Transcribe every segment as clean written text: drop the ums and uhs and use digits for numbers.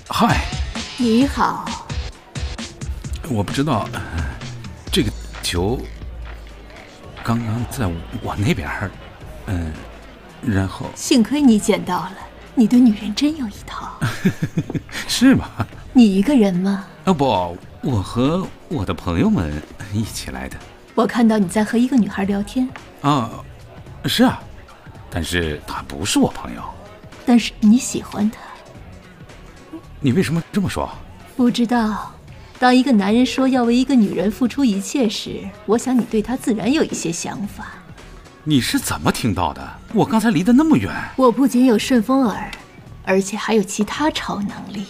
嗨， 你好。 我不知道，这个球刚刚在我那边，然后幸亏你捡到了，你对女人真有一套。 是吗？ 你一个人吗？ 不，我和我的朋友们一起来的。 我看到你在和一个女孩聊天。 啊，是啊，但是她不是我朋友。 但是你喜欢她。 你为什么这么说？ 不知道。当一个男人说要为一个女人付出一切时，我想你对他自然有一些想法。 你是怎么听到的？我刚才离得那么远。 我不仅有顺风耳，而且还有其他超能力。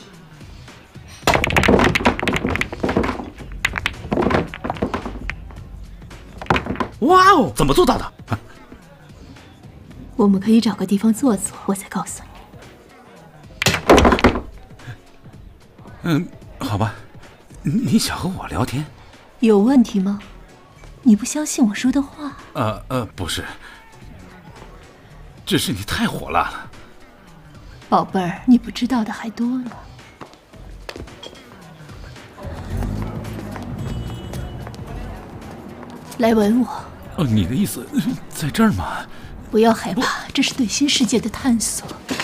哇哦，怎么做到的？ 我们可以找个地方坐坐，我再告诉你。 好吧。你想和我聊天？ 有问题吗？你不相信我说的话？ 不是，只是你太火辣了。 宝贝儿，你不知道的还多呢。来吻我。 你的意思在这儿吗？ 不要害怕，这是对新世界的探索。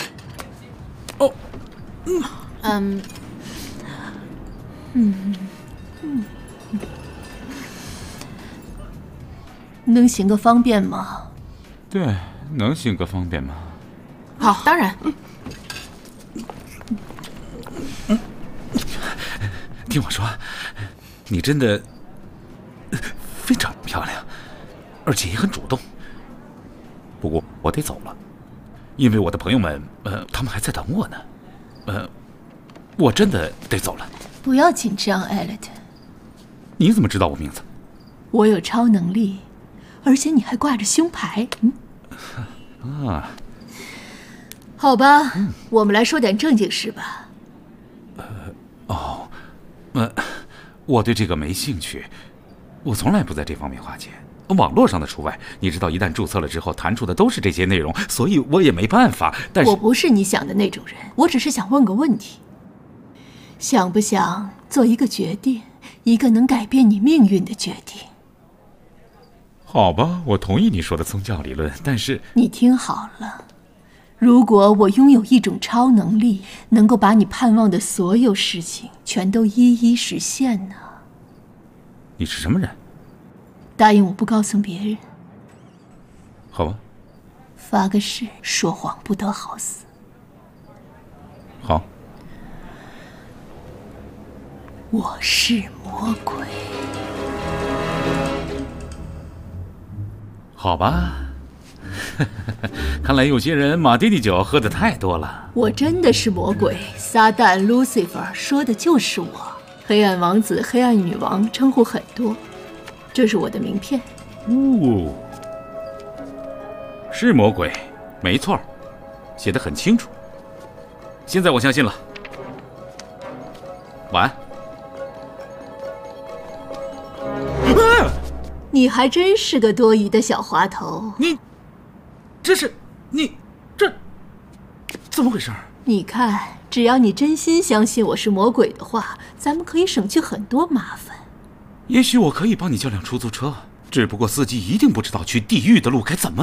能行个方便吗？ 对，能行个方便吗？ 好，当然。 听我说，你真的非常漂亮，而且也很主动。不过我得走了，因为我的朋友们，他们还在等我呢。我真的得走了。 不要紧张，艾略特。 你怎么知道我名字？ 我有超能力，而且你还挂着胸牌。好吧，我们来说点正经事吧。 我对这个没兴趣，我从来不在这方面花钱。网络上的除外，你知道，一旦注册了之后，弹出的都是这些内容，所以我也没办法。但是我不是你想的那种人，我只是想问个问题：想不想做一个决定，一个能改变你命运的决定？ 好吧，我同意你说的宗教理论，但是你听好了，如果我拥有一种超能力，能够把你盼望的所有事情全都一一实现呢？ 你是什么人？ 答应我不告诉别人。 好吧。 发个誓，说谎不得好死。 好。 我是魔鬼。 好吧。看来有些人马爹地酒喝得太多了。 我真的是魔鬼，撒旦 Lucifer 说的就是我。黑暗王子、黑暗女王称呼很多，这是我的名片。 是魔鬼，没错，写得很清楚。现在我相信了。晚安。 你还真是个多疑的小滑头。 这怎么回事？ 你看，只要你真心相信我是魔鬼的话，咱们可以省去很多麻烦。 也许我可以帮你叫辆出租车，只不过司机一定不知道去地狱的路该怎么